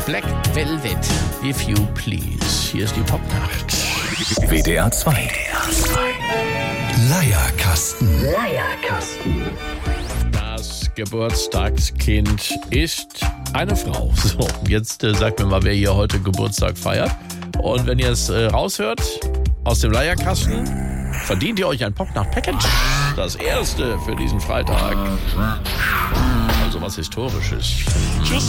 Black Velvet, If You Please. Hier ist die Popnacht. WDR 2. Leierkasten. Das Geburtstagskind ist eine Frau. So, jetzt sagt mir mal, wer hier heute Geburtstag feiert. Und wenn ihr es raushört aus dem Leierkasten, verdient ihr euch ein Popnacht-Package. Das erste für diesen Freitag. Also was Historisches. Tschüss.